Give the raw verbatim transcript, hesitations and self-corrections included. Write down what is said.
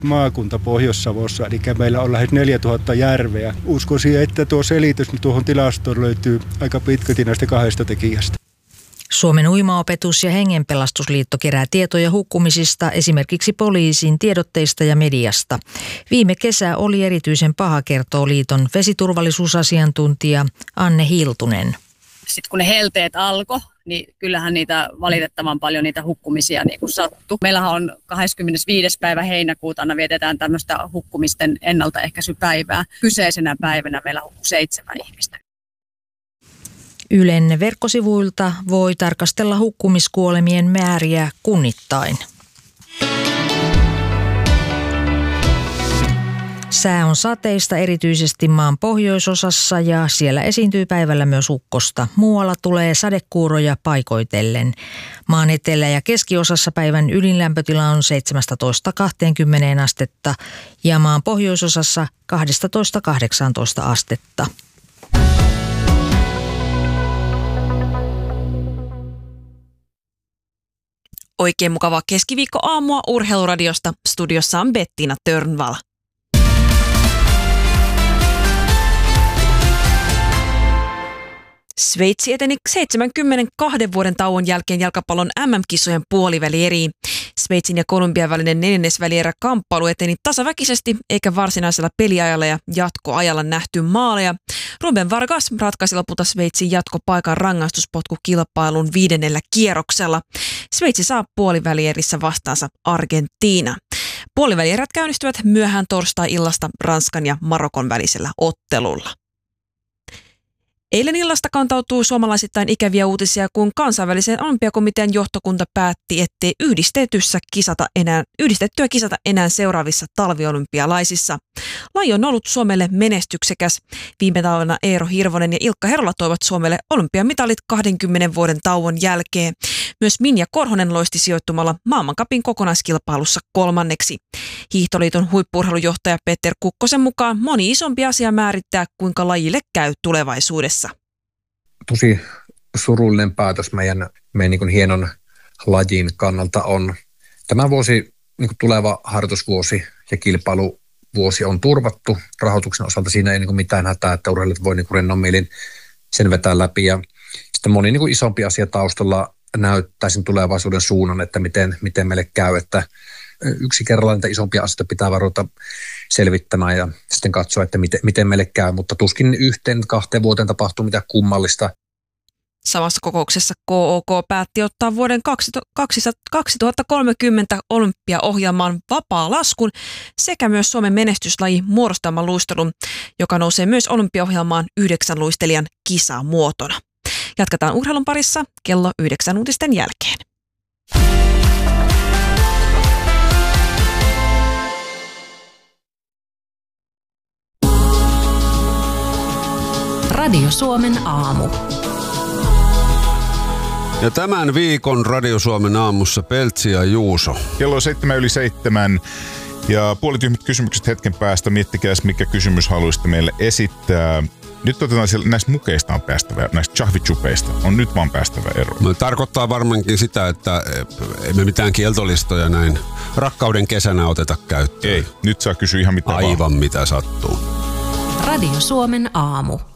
maakunta Pohjois-Savossa, eli meillä on lähes neljätuhatta järveä. Uskoisin, että tuo selitys tuohon tilastoon löytyy aika pitkälti näistä kahdesta tekijästä. Suomen uimaopetus- ja hengenpelastusliitto kerää tietoja hukkumisista esimerkiksi poliisin tiedotteista ja mediasta. Viime kesä oli erityisen paha, kertoo liiton vesiturvallisuusasiantuntija Anne Hiltunen. Sitten kun ne helteet alkoi, niin kyllähän niitä valitettavan paljon niitä hukkumisia niin kuin sattui. Meillähän on kahdeskymmenesviides päivä heinäkuuta aina vietetään tämmöistä hukkumisten ennaltaehkäisypäivää. Kyseisenä päivänä meillä hukkui seitsemän ihmistä. Ylen verkkosivuilta voi tarkastella hukkumiskuolemien määriä kunnittain. Sää on sateista erityisesti maan pohjoisosassa ja siellä esiintyy päivällä myös ukkosta. Muualla tulee sadekuuroja paikoitellen. Maan etelä- ja keskiosassa päivän ylinlämpötila on seitsemästätoista kahteenkymmeneen astetta ja maan pohjoisosassa kaksitoista kahdeksantoista astetta. Oikein mukavaa keskiviikkoaamua Urheiluradiosta. Studiossa on Bettina Törnvall. Sveitsi eteni seitsemänkymmentäkaksi vuoden tauon jälkeen jalkapallon äm äm-kisojen puolivälieriin. Sveitsin ja Kolumbian välinen neljännesvälierä kamppailu eteni tasaväkisesti eikä varsinaisella peliajalla ja jatkoajalla nähty maaleja. Ruben Vargas ratkaisi lopulta Sveitsin jatkopaikan rangaistuspotkukilpailun viidennellä kierroksella. Sveitsi saa puolivälierissä vastaansa Argentiina. Puolivälierät käynnistyvät myöhään torstai-illasta Ranskan ja Marokon välisellä ottelulla. Eilen illasta kantautui suomalaisittain ikäviä uutisia, kun kansainvälisen olympiakomitean johtokunta päätti, ettei yhdistetyssä kisata enää, yhdistettyä kisata enää seuraavissa talviolympialaisissa. Laji on ollut Suomelle menestyksekäs. Viime talvena Eero Hirvonen ja Ilkka Herola toivat Suomelle olympiamitalit kahdenkymmenen vuoden tauon jälkeen. Myös Minja Korhonen loisti sijoittumalla maailmancupin kokonaiskilpailussa kolmanneksi. Hiihtoliiton huippu-urheilujohtaja Peter Kukkosen mukaan moni isompi asia määrittää, kuinka lajille käy tulevaisuudessa. Tosi surullinen päätös meidän, meidän niin kuin hienon lajin kannalta on. Tämä vuosi, niin kuin tuleva harjoitusvuosi ja kilpailuvuosi on turvattu. Rahoituksen osalta siinä ei niin kuin mitään hätää, että urheilijat voi niin kuin rennon mielin sen vetää läpi. Ja sitten moni niin kuin isompi asia taustalla näyttää sen tulevaisuuden suunnan, että miten, miten meille käy, että yksi kerrallaan niitä isompia asioita pitää varoita selvittämään ja sitten katsoa, että miten, miten meille käy, mutta tuskin yhteen kahteen vuoteen tapahtuu mitään kummallista. Samassa kokouksessa K O K päätti ottaa vuoden kaksituhattakolmekymmentä olympiaohjelmaan vapaa laskun sekä myös Suomen menestyslaji muodostaman luistelun, joka nousee myös olympiaohjelmaan yhdeksän luistelijan kisamuotona. Jatketaan urheilun parissa kello yhdeksän uutisten jälkeen. Radio Suomen aamu. Ja tämän viikon Radio Suomen aamussa Peltsi ja Juuso. Kello on seitsemän yli seitsemän ja puolityhmät kysymykset hetken päästä. Miettikääs, mikä kysymys haluaisitte meille esittää. Nyt otetaan siellä, näistä mukeista on päästävä, näistä chahvichupeista on nyt vaan päästävä eroon. No, tarkoittaa varmaankin sitä, että emme mitään kieltolistoja näin rakkauden kesänä oteta käyttöön. Ei, nyt saa kysyä ihan mitä Aivan vaan. mitä sattuu. Radio Suomen aamu.